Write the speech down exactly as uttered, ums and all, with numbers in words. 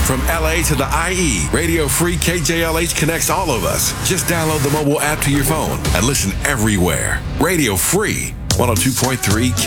From L A to the I E, Radio Free K J L H connects all of us. Just download the mobile app to your phone and listen everywhere. Radio Free, one oh two point three K